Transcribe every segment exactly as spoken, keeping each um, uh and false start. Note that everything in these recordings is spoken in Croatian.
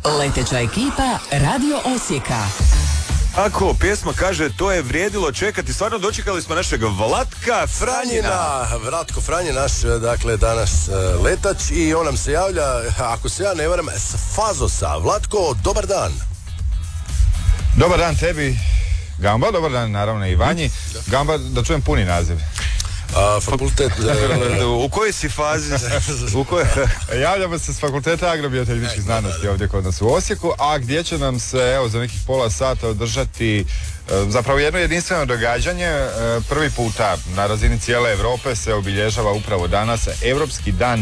Leteća ekipa Radio Osijeka. Ako pjesma kaže to je vrijedilo čekati, stvarno dočekali smo našeg Vlatka Franjina. Vratko Franjin, naš, dakle, danas uh, letač, i on nam se javlja, ako se ja ne varam, s Fazosa. Vlatko, dobar dan. Dobar dan tebi, Gamba, dobar dan naravno i Vanji. Gamba, da čujem puni naziv. A, fakultet... U kojoj si fazi? U kojoj... Javljamo se s Fakulteta agrobiotehničkih znanosti ovdje kod nas u Osijeku, a gdje će nam se, evo, za nekih pola sata održati zapravo jedno jedinstveno događanje. Prvi puta na razini cijele Europe se obilježava upravo danas Europski dan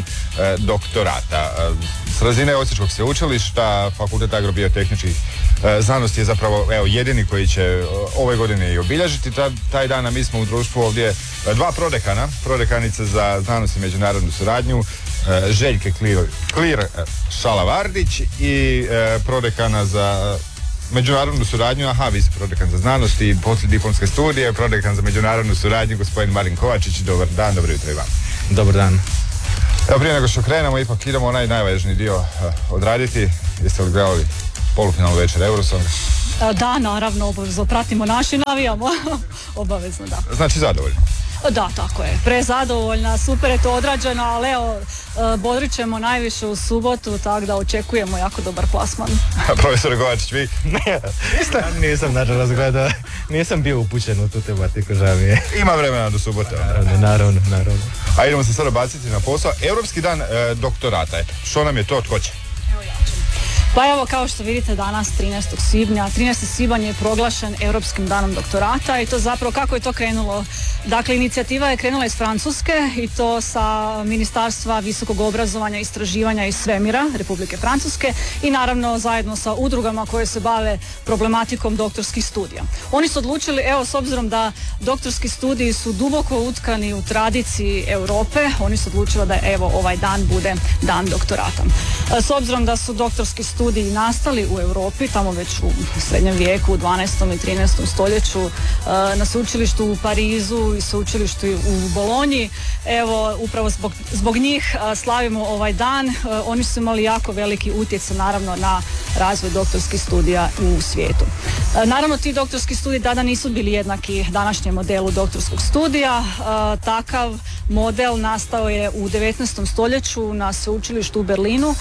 doktorata. S razine Osječkog sveučilišta Fakultet agrobiotehničkih znanosti je zapravo, evo, jedini koji će ove godine i obilježiti taj dan, a mi smo u društvu ovdje dva prodekana, prodekanice za znanost i međunarodnu suradnju, Željke Klir, Klir Šalavardić, i prodekana za međunarodnu suradnju, aha, vi ste prodekan za znanost i poslijediplomske studije, prodekan za međunarodnu suradnju, gospodin Marin Kovačić. Dobar dan, dobro jutro i vam. Dobar dan. Evo, prije nego što krenemo, ipak idemo onaj najvažniji dio uh, odraditi. Jeste li gledali polufinalnu večer Eurosonga? Da, naravno, obavezno pratimo naši, navijamo. Obavezno, da. Znači zadovoljno? Da, tako je. Prezadovoljna, super je to odrađeno, ali evo, bodrit ćemo najviše u subotu, tako da očekujemo jako dobar plasman. Profesor Kovačić, vi? Ne, nisam nažalost gledao, nisam bio upućen u tu tematiku, žao mi je. Ima vremena do subote. Naravno, naravno, naravno. A idemo se sada baciti na posao. Europski dan e, doktorata, eto. Što nam je to, tko će? Evo ja ću. Pa evo, kao što vidite, danas trinaestog svibnja, trinaesti svibanj je proglašen Europskim danom doktorata, i to zapravo kako je to krenulo. Dakle, inicijativa je krenula iz Francuske, i to sa Ministarstva visokog obrazovanja, istraživanja i svemira Republike Francuske, i naravno zajedno sa udrugama koje se bave problematikom doktorskih studija. Oni su odlučili, evo, s obzirom da doktorski studiji su duboko utkani u tradiciji Europe, oni su odlučili da evo ovaj dan bude dan doktorata. S obzirom da su doktorski studiji studiji nastali u Europi, tamo već u srednjem vijeku, u dvanaestom i trinaestom stoljeću, na sveučilištu u Parizu i sveučilištu u Bolonji. Evo, upravo zbog, zbog njih slavimo ovaj dan. Oni su imali jako veliki utjecaj, naravno, na razvoj doktorskih studija u svijetu. Naravno, ti doktorski studiji tada nisu bili jednaki današnjem modelu doktorskog studija. Takav model nastao je u devetnaestom stoljeću na sveučilištu u Berlinu.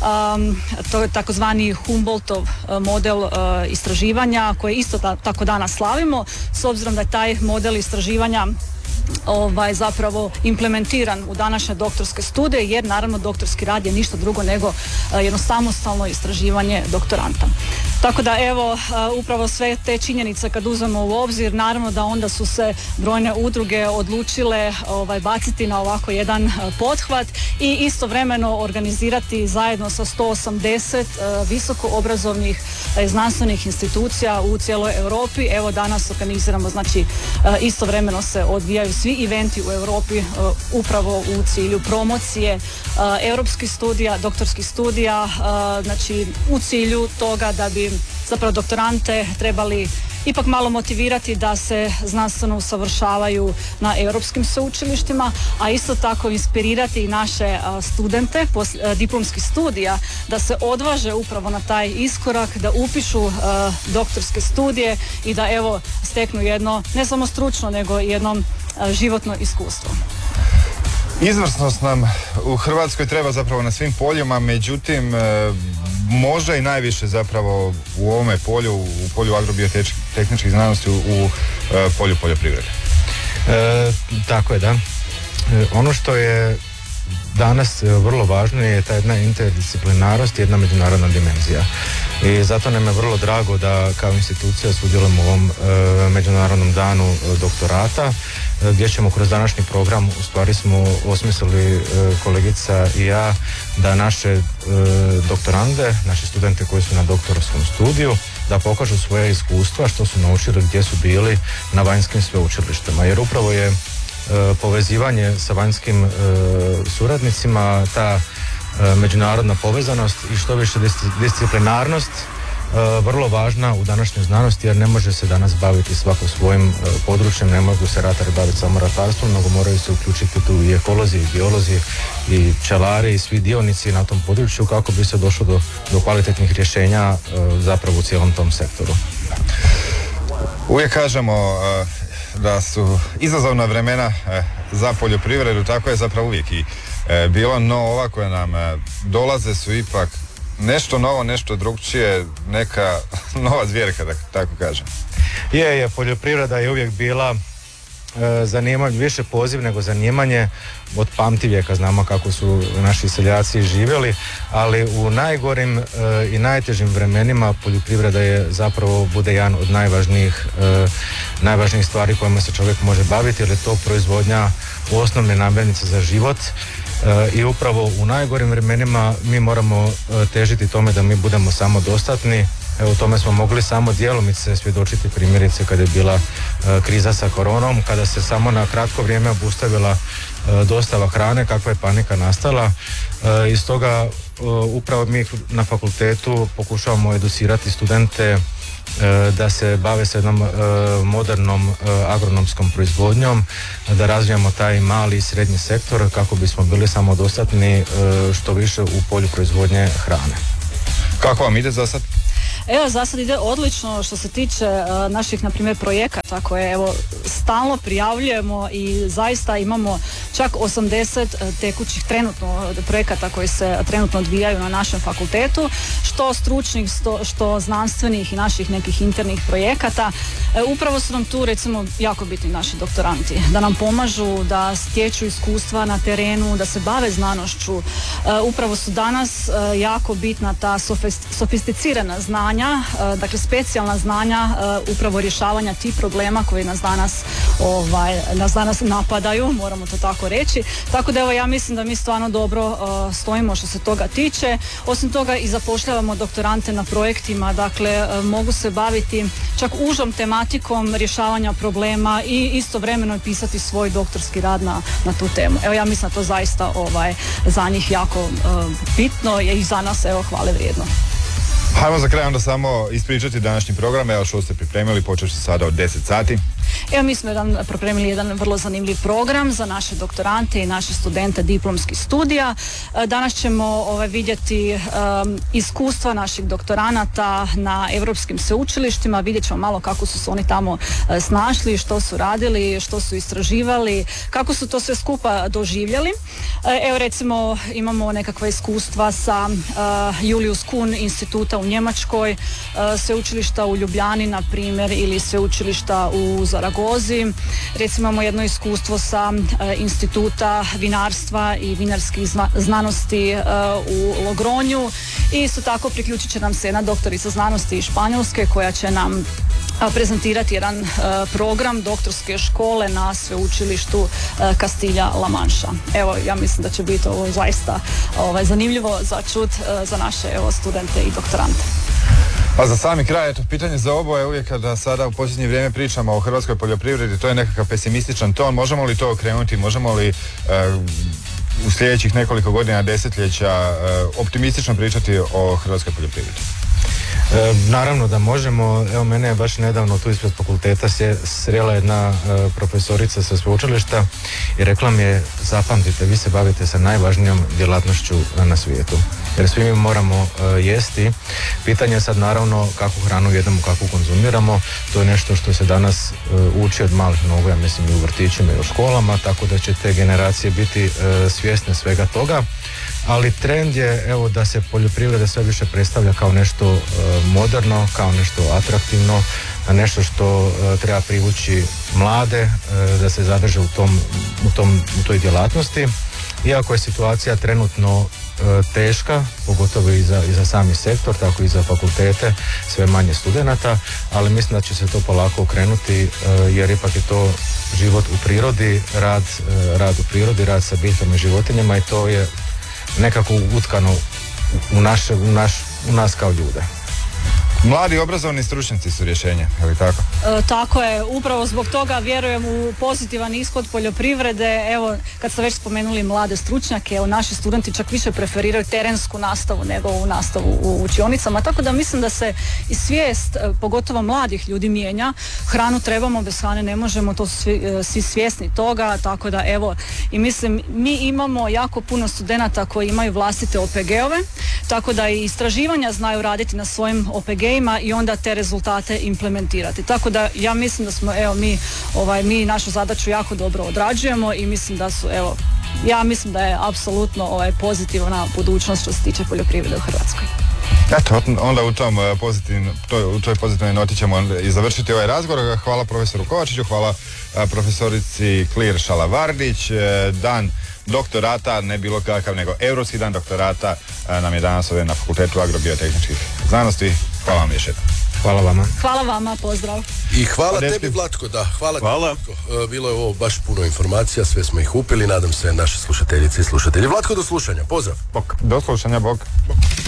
Um, to je takozvani Humboldtov model uh, istraživanja, koje isto ta, tako danas slavimo, s obzirom da je taj model istraživanja ovaj, zapravo implementiran u današnje doktorske studije, jer naravno doktorski rad je ništa drugo nego uh, jedno samostalno istraživanje doktoranta. Tako da evo, uh, upravo sve te činjenice kad uzmemo u obzir, naravno da onda su se brojne udruge odlučile ovaj, baciti na ovako jedan uh, pothvat i istovremeno organizirati zajedno sa sto osamdeset uh, visoko obrazovnih uh, znanstvenih institucija u cijeloj Europi. Evo, danas organiziramo, znači uh, istovremeno se odvijaju svi eventi u Europi uh, upravo u cilju promocije uh, europskih studija, doktorskih studija, uh, znači u cilju toga da bi zapravo doktorante trebali ipak malo motivirati da se znanstveno usavršavaju na europskim sveučilištima, a isto tako inspirirati i naše uh, studente posl- uh, diplomskih studija da se odvaže upravo na taj iskorak, da upišu uh, doktorske studije i da evo steknu jedno, ne samo stručno, nego jedno uh, životno iskustvo. Izvrsnost nam u Hrvatskoj treba zapravo na svim poljima, međutim možda i najviše zapravo u ovome polju, u polju agrobiotehničkih znanosti, u, u polju poljoprivrede. E, tako je, da. E, ono što je danas vrlo važno je ta jedna interdisciplinarnost i jedna međunarodna dimenzija. I zato nam je vrlo drago da kao institucija sudjelujemo u ovom e, međunarodnom danu e, doktorata, e, gdje ćemo kroz današnji program, u stvari smo osmislili e, kolegica i ja, da naše e, doktorande, naše studente koji su na doktorskom studiju, da pokažu svoje iskustva, što su naučili, gdje su bili na vanjskim sveučilištima. Jer upravo je povezivanje sa vanjskim e, suradnicima, ta e, međunarodna povezanost i što više dis- disciplinarnost vrlo važna u današnjoj znanosti, jer ne može se danas baviti svako svojim e, područjem, ne mogu se ratari baviti samo ratarstvom, nego moraju se uključiti tu i ekolozi, i biolozi, i pčelari, i svi dionici na tom području kako bi se došlo do, do kvalitetnih rješenja e, zapravo u cijelom tom sektoru. Uvijek kažemo e, da su izazovna vremena e, za poljoprivredu, tako je zapravo uvijek i e, bilo, no ova koja nam e, dolaze su ipak nešto novo, nešto drugčije, neka nova zvjerka, da tako kažem. Je, je, poljoprivreda je uvijek bila e, zanimanje, više poziv nego zanimanje. Od pamtivijeka znamo kako su naši seljaci živjeli, ali u najgorim e, i najtežim vremenima poljoprivreda je zapravo bude jedan od najvažnijih, e, najvažnijih stvari kojima se čovjek može baviti, jer je to proizvodnja osnovne namirnice za život. I upravo u najgorim vremenima mi moramo težiti tome da mi budemo samodostatni. Evo, tome smo mogli samo djelomice svjedočiti, primjerice kada je bila kriza sa koronom, kada se samo na kratko vrijeme obustavila dostava hrane, kakva je panika nastala. I stoga upravo mi na fakultetu pokušavamo educirati studente da se bave s jednom modernom agronomskom proizvodnjom, da razvijamo taj mali i srednji sektor kako bismo bili samodostatni što više u polju proizvodnje hrane. Kako vam ide za sad? Evo, za sad ide odlično što se tiče uh, naših, na primjer, projekata koje evo stalno prijavljujemo i zaista imamo čak osamdeset tekućih trenutno projekata koji se trenutno odvijaju na našem fakultetu, što stručnih, što, što znanstvenih i naših nekih internih projekata. E, upravo su nam tu, recimo, jako bitni naši doktoranti, da nam pomažu, da stječu iskustva na terenu, da se bave znanošću. E, upravo su danas e, jako bitna ta sofisticirana znanja, dakle specijalna znanja upravo rješavanja tih problema koji nas danas, ovaj, nas danas napadaju, moramo to tako reći. Tako da evo, ja mislim da mi stvarno dobro uh, stojimo što se toga tiče. Osim toga i zapošljavamo doktorante na projektima, dakle uh, mogu se baviti čak užom tematikom rješavanja problema i istovremeno pisati svoj doktorski rad na, na tu temu. Evo, ja mislim da to zaista ovaj, za njih jako uh, bitno i za nas evo hvale vrijedno. Hajmo za kraj onda samo ispričati današnji program, evo što ste pripremili, počeš sada od deset sati. Evo, mi smo jedan, pripremili jedan vrlo zanimljiv program za naše doktorante i naše studente diplomskih studija. Danas ćemo ovaj, vidjeti um, iskustva naših doktoranata na europskim sveučilištima, vidjet ćemo malo kako su se oni tamo uh, snašli, što su radili, što su istraživali, kako su to sve skupa doživjeli. Uh, evo, recimo imamo nekakva iskustva sa uh, Julius Kuhn instituta u Njemačkoj, uh, sveučilišta u Ljubljani, na primjer, ili sveučilišta u Zaragozi. Recimo imamo jedno iskustvo sa e, instituta vinarstva i vinarskih zna, znanosti e, u Logronju i isto tako priključit će nam se jedna doktorica znanosti iz Španjolske koja će nam a, prezentirati jedan e, program doktorske škole na sveučilištu e, Kastilja-La Manša. Evo, ja mislim da će biti ovo zaista ovaj, zanimljivo za čut e, za naše evo, studente i doktorante. A za sami kraj, eto, pitanje za oboje uvijek kada sada u posljednje vrijeme pričamo o hrvatskoj poljoprivredi, to je nekakav pesimističan ton, možemo li to okrenuti, možemo li uh, u sljedećih nekoliko godina, desetljeća uh, optimistično pričati o hrvatskoj poljoprivredi? E, naravno da možemo. Evo, mene je baš nedavno tu ispred fakulteta srela jedna e, profesorica sa sveučilišta i rekla mi je, zapamtite, vi se bavite sa najvažnijom djelatnošću na svijetu, jer svi mi moramo e, jesti. Pitanje je sad naravno kakvu hranu jedemo, kakvu konzumiramo. To je nešto što se danas e, uči od malih nogu, ja mislim i u vrtićima i u školama, tako da će te generacije biti e, svjesne svega toga. Ali trend je, evo, da se poljoprivreda sve više predstavlja kao nešto e, moderno, kao nešto atraktivno, nešto što e, treba privući mlade, e, da se zadrže u tom, u tom, u toj djelatnosti. Iako je situacija trenutno e, teška, pogotovo i za, i za sami sektor, tako i za fakultete, sve manje studenata, ali mislim da će se to polako okrenuti, e, jer ipak je to život u prirodi, rad, e, rad u prirodi, rad sa biljkama i životinjama, i to je nekako utkano u, naše, u, naš, u nas kao ljude. Mladi obrazovni stručnjaci su rješenje, je li tako? E, tako je, upravo zbog toga vjerujem u pozitivan ishod poljoprivrede. Evo, kad ste već spomenuli mlade stručnjake, evo, naši studenti čak više preferiraju terensku nastavu nego u nastavu u učionicama, tako da mislim da se i svijest, pogotovo mladih ljudi, mijenja. Hranu trebamo, bez hrane ne možemo, to su svi, svi svjesni toga, tako da evo, i mislim, mi imamo jako puno studenata koji imaju vlastite O P G-ove, tako da i istraživanja znaju raditi na svojim O P G-ima i onda te rezultate implementirati. Tako da ja mislim da smo, evo, mi, ovaj, mi našu zadaću jako dobro odrađujemo i mislim da su, evo, ja mislim da je apsolutno ovaj, pozitivna budućnost što se tiče poljoprivrede u Hrvatskoj. Eto, onda u, tom pozitivn, to, u toj pozitivnoj noti ćemo i završiti ovaj razgovor. Hvala profesoru Kovačiću, hvala profesorici Klir Šalavardić. Dan doktorata, ne bilo kakav, nego Europski dan doktorata nam je danas ovdje na Fakultetu agrobiotehničkih znanosti. Hvala vam još jednom. Hvala vama. Hvala vama, pozdrav. I hvala Pa, tebi, Vlatko, da, hvala, Hvala. tebi, Vlatko. Bilo je ovo baš puno informacija, sve smo ih upili, nadam se naše slušateljice i slušatelji. Vlatko, do slušanja, pozdrav. Bok. Do slušanja, bok. Bok.